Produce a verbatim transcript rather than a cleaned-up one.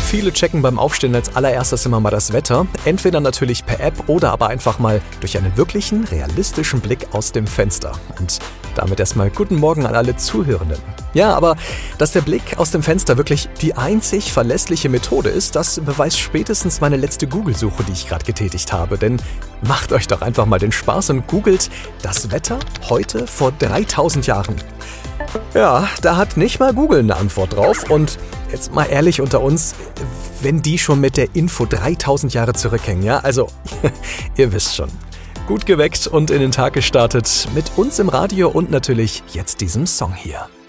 Viele checken beim Aufstehen als allererstes immer mal das Wetter. Entweder natürlich per App oder aber einfach mal durch einen wirklichen, realistischen Blick aus dem Fenster. Und damit erstmal guten Morgen an alle Zuhörenden. Ja, aber dass der Blick aus dem Fenster wirklich die einzig verlässliche Methode ist, das beweist spätestens meine letzte Google-Suche, die ich gerade getätigt habe. Denn macht euch doch einfach mal den Spaß und googelt das Wetter heute vor dreitausend Jahren. Ja, da hat nicht mal Google eine Antwort drauf. Und jetzt mal ehrlich unter uns, wenn die schon mit der Info dreitausend Jahre zurückhängen, ja, also ihr wisst schon. Gut geweckt und in den Tag gestartet mit uns im Radio und natürlich jetzt diesem Song hier.